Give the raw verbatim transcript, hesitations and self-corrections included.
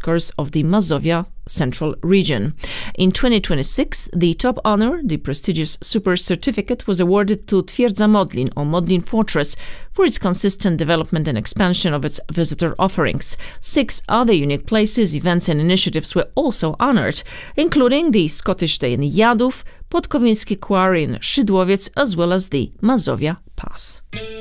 Oscars of the Mazovia Central Region. In twenty twenty-six, the top honor, the prestigious Super Certificate, was awarded to Twierdza Modlin, or Modlin Fortress, for its consistent development and expansion of its visitor offerings. Six other unique places, events and initiatives were also honored, including the Scottish Day in Jadów, Podkowiński Quarry in Szydłowiec, as well as the Mazovia Pass.